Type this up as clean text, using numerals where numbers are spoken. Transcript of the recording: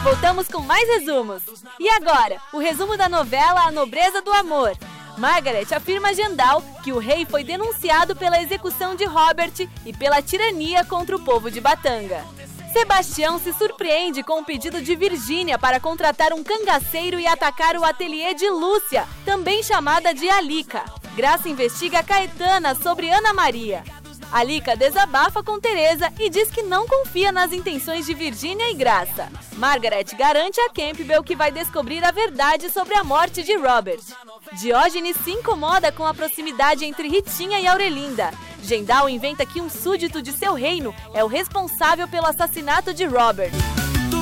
Voltamos com mais resumos. E agora, o resumo da novela A Nobreza do Amor. Margaret afirma a Gendal que o rei foi denunciado pela execução de Robert e pela tirania contra o povo de Batanga. Sebastião se surpreende com o pedido de Virgínia para contratar um cangaceiro e atacar o ateliê de Lúcia, também chamada de Alica. Graça investiga Caetana sobre Ana Maria. Alica desabafa com Teresa e diz que não confia nas intenções de Virgínia e Graça. Margaret garante a Campbell que vai descobrir a verdade sobre a morte de Robert. Diógenes se incomoda com a proximidade entre Ritinha e Aurelinda. Gendal inventa que um súdito de seu reino é o responsável pelo assassinato de Robert.